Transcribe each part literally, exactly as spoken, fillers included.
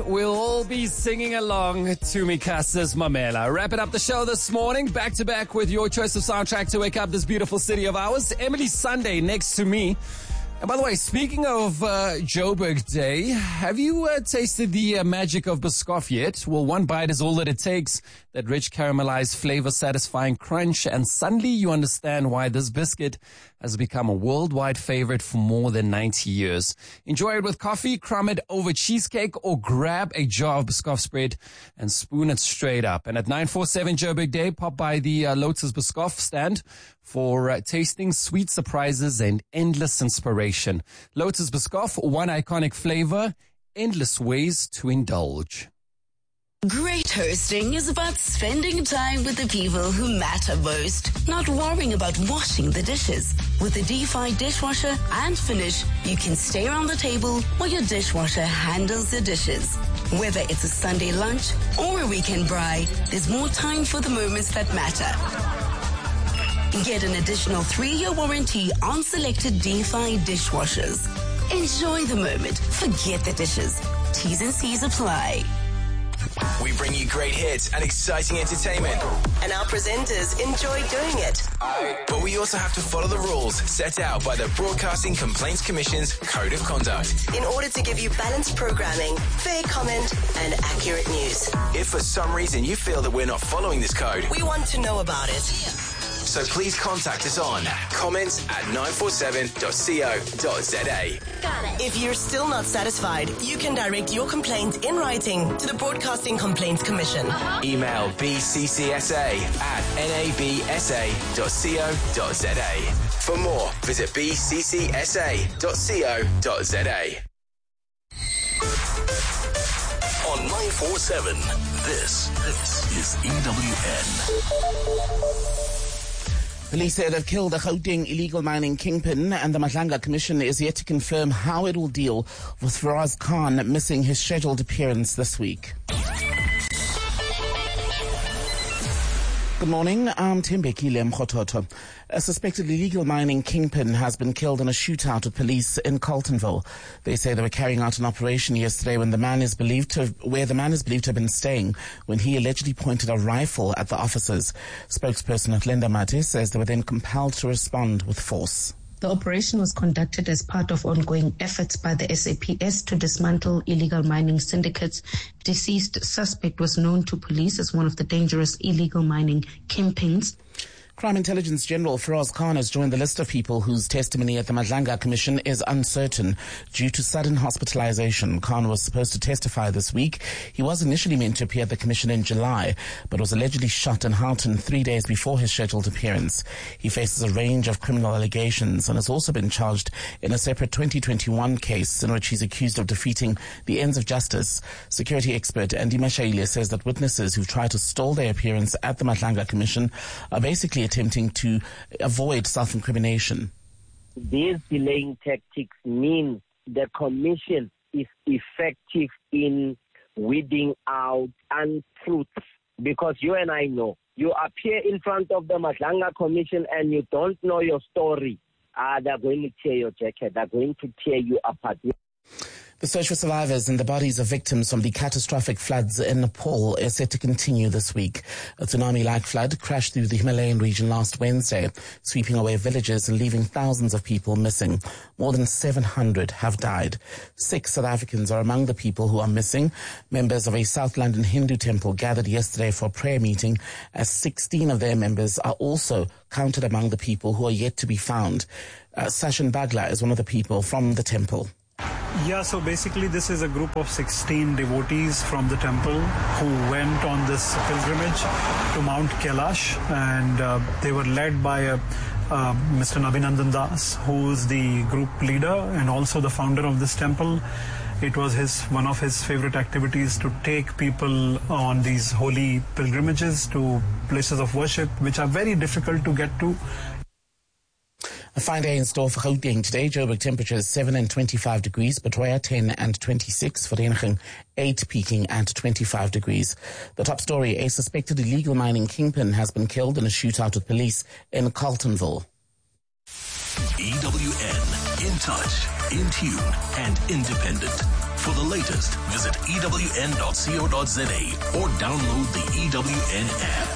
we'll all be singing along to Mikasa's Mamela. Wrapping up the show this morning, back to back with your choice of soundtrack to wake up this beautiful city of ours. Emily Sunday next to me. And by the way, speaking of uh, Joburg Day, have you uh, tasted the uh, magic of Biscoff yet? Well, one bite is all that it takes. That rich caramelized flavor, satisfying crunch, and suddenly you understand why this biscuit has become a worldwide favorite for more than ninety years. Enjoy it with coffee, crumb it over cheesecake, or grab a jar of Biscoff spread and spoon it straight up. And at nine four seven Joburg Day, pop by the uh, Lotus Biscoff stand for uh, tasting sweet surprises and endless inspiration. Lotus Biscoff, one iconic flavor, endless ways to indulge. Great hosting is about spending time with the people who matter most, not worrying about washing the dishes. With the D-Fi dishwasher and Finish, you can stay around the table while your dishwasher handles the dishes. Whether it's a Sunday lunch or a weekend braai, there's more time for the moments that matter. Get an additional three-year warranty on selected D-Fi dishwashers. Enjoy the moment. Forget the dishes. T's and C's apply. We bring you great hits and exciting entertainment. And our presenters enjoy doing it. But we also have to follow the rules set out by the Broadcasting Complaints Commission's Code of Conduct. In order to give you balanced programming, fair comment, and accurate news. If for some reason you feel that we're not following this code, we want to know about it. So please contact us on comments at nine four seven dot co dot za. Got it. If you're still not satisfied, you can direct your complaint in writing to the Broadcasting Complaints Commission. Uh-huh. Email b c c s a at n a b s a dot co dot za. For more, visit b c c s a dot co dot za. On nine four seven, this, this is E W N. Police say they've killed a Gauteng illegal mining kingpin, and the Madlanga Commission is yet to confirm how it will deal with Faraz Khan missing his scheduled appearance this week. Good morning, I'm Tembekile Mkhototo. A suspected illegal mining kingpin has been killed in a shootout with police in Carltonville. They say they were carrying out an operation yesterday when the man is believed to have, where the man is believed to have been staying when he allegedly pointed a rifle at the officers. Spokesperson Athlenda Mate says they were then compelled to respond with force. The operation was conducted as part of ongoing efforts by the S A P S to dismantle illegal mining syndicates. Deceased suspect was known to police as one of the dangerous illegal mining kingpins. Crime Intelligence General Faraz Khan has joined the list of people whose testimony at the Madlanga Commission is uncertain due to sudden hospitalization. Khan was supposed to testify this week. He was initially meant to appear at the Commission in July, but was allegedly shot in Houghton three days before his scheduled appearance. He faces a range of criminal allegations and has also been charged in a separate twenty twenty-one case in which he's accused of defeating the ends of justice. Security expert Andy Mashaile says that witnesses who've tried to stall their appearance at the Madlanga Commission are basically attempting to avoid self-incrimination. These delaying tactics mean the commission is effective in weeding out untruths, because you and I know, you appear in front of the Madlanga Commission and you don't know your story. Ah, they're going to tear your jacket. They're going to tear you apart. The search for survivors and the bodies of victims from the catastrophic floods in Nepal is set to continue this week. A tsunami-like flood crashed through the Himalayan region last Wednesday, sweeping away villages and leaving thousands of people missing. More than seven hundred have died. Six South Africans are among the people who are missing. Members of a South London Hindu temple gathered yesterday for a prayer meeting, as sixteen of their members are also counted among the people who are yet to be found. Uh, Sashin Bagla is one of the people from the temple. Yeah, so basically this is a group of sixteen devotees from the temple who went on this pilgrimage to Mount Kailash, and uh, they were led by uh, uh, Mister Nabinandan Das, who is the group leader and also the founder of this temple. It was his one of his favorite activities to take people on these holy pilgrimages to places of worship, which are very difficult to get to. A fine day in store for Gauteng today. Joburg temperatures seven and twenty-five degrees. Pretoria ten and twenty-six. Vereeniging eight, peaking at twenty-five degrees. The top story, a suspected illegal mining kingpin has been killed in a shootout with police in Carltonville. E W N, in touch, in tune, and independent. For the latest, visit E W N dot co dot za or download the E W N app.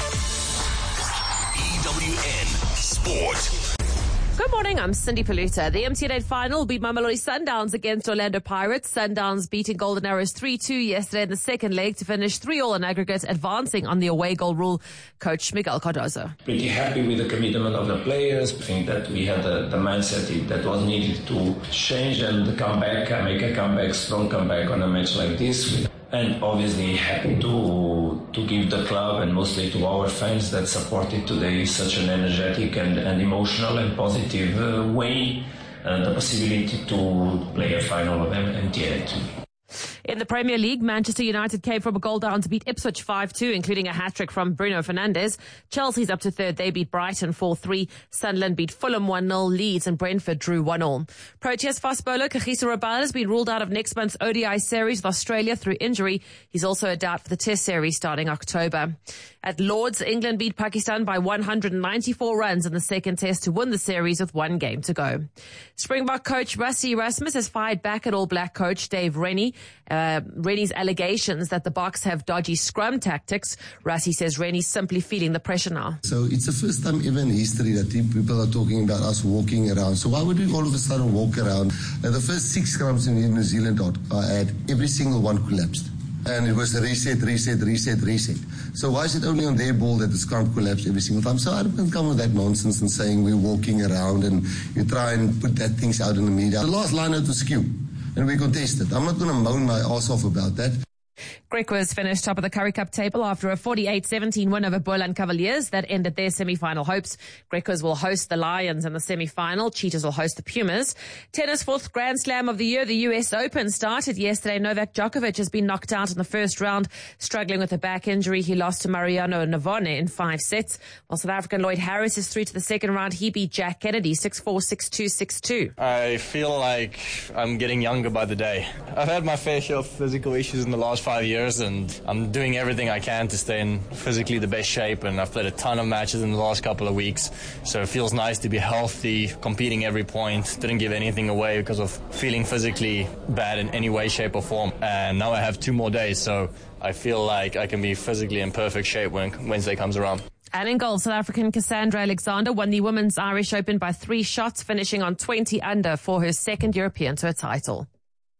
E W N Sport. Good morning, I'm Cindy Paluta. The M T N eight final beat Mamelodi Sundowns against Orlando Pirates. Sundowns beating Golden Arrows three two yesterday in the second leg to finish three all in aggregate, advancing on the away goal rule. Coach Miguel Cardozo. Pretty happy with the commitment of the players. I think that we had the, the mindset that was needed to change and come back, make a comeback, strong comeback on a match like this. And obviously happy to to give the club and mostly to our fans that supported today such an energetic and, and emotional and positive uh, way uh, the possibility to play a final of M T N eight. In the Premier League, Manchester United came from a goal down to beat Ipswich five two, including a hat-trick from Bruno Fernandes. Chelsea's up to third. They beat Brighton four three. Sunderland beat Fulham one nil. Leeds and Brentford drew one all. Proteas fast bowler Kagiso Rabada has been ruled out of next month's O D I series with Australia through injury. He's also a doubt for the Test series starting October. At Lords, England beat Pakistan by one hundred ninety-four runs in the second Test to win the series with one game to go. Springbok coach Rassie Erasmus has fired back at All Black coach Dave Rennie. Uh, Rennie's allegations that the Boks have dodgy scrum tactics. Rassie says Rennie's simply feeling the pressure now. So it's the first time ever in history that people are talking about us walking around. So why would we all of a sudden walk around? Uh, the first six scrums in New Zealand I had, every single one collapsed. And it was a reset, reset, reset, reset. So why is it only on their ball that the scrum collapsed every single time? So I don't come with that nonsense and saying we're walking around and you try and put that things out in the media. The last line out was skew. And we contested. I'm not going to moan my ass off about that. Griquas finished top of the Currie Cup table after a forty-eight seventeen win over Boland Cavaliers. That ended their semi-final hopes. Griquas will host the Lions in the semi-final. Cheetahs will host the Pumas. Tennis fourth Grand Slam of the year. The U S Open started yesterday. Novak Djokovic has been knocked out in the first round, struggling with a back injury. He lost to Mariano Navone in five sets. While South African Lloyd Harris is through to the second round. He beat Jack Kennedy six four, six two, six two. I feel like I'm getting younger by the day. I've had my fair share of physical issues in the last five years, and I'm doing everything I can to stay in physically the best shape, and I've played a ton of matches in the last couple of weeks, so it feels nice to be healthy, competing every point. Didn't give anything away because of feeling physically bad in any way, shape or form, and now I have two more days, so I feel like I can be physically in perfect shape when Wednesday comes around. And in golf, South African Cassandra Alexander won the Women's Irish Open by three shots, finishing on twenty under for her second European Tour title.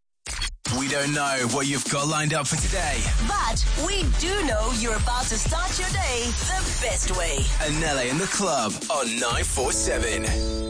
We don't know what you've got lined up for today, but we do know you're about to start your day the best way. Anele in the club on nine four seven.